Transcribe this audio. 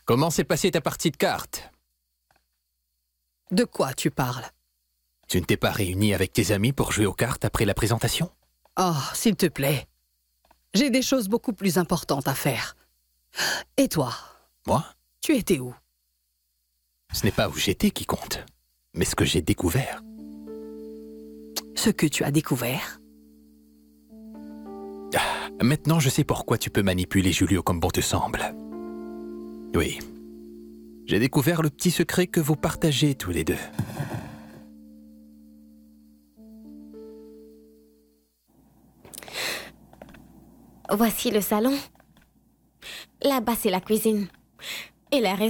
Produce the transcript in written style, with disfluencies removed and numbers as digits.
Comment s'est passée ta partie de cartes? De quoi tu parles? Tu ne t'es pas réuni avec tes amis pour jouer aux cartes après la présentation? Oh, s'il te plaît. J'ai des choses beaucoup plus importantes à faire. Et toi? Moi? Tu étais où? Ce n'est pas où j'étais qui compte, mais ce que j'ai découvert. Ce que tu as découvert? Maintenant, je sais pourquoi tu peux manipuler Julio comme bon te semble. Oui. J'ai découvert le petit secret que vous partagez tous les deux. Voici le salon. Là-bas, c'est la cuisine. Et la